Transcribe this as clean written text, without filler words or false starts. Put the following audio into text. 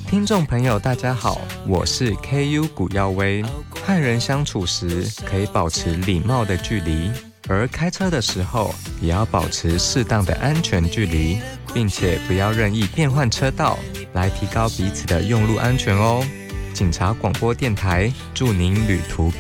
听众朋友大家好，我是 KU 古耀威。和人相处时可以保持礼貌的距离，而开车的时候也要保持适当的安全距离，并且不要任意变换车道，来提高彼此的用路安全哦。警察广播电台祝您旅途